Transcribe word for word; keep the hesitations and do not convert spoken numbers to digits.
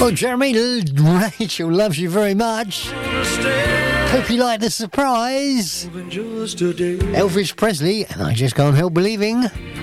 Well, Jeremy, Rachel loves you very much. Hope you like the surprise. Elvis Presley, and I Just Can't Help Believing.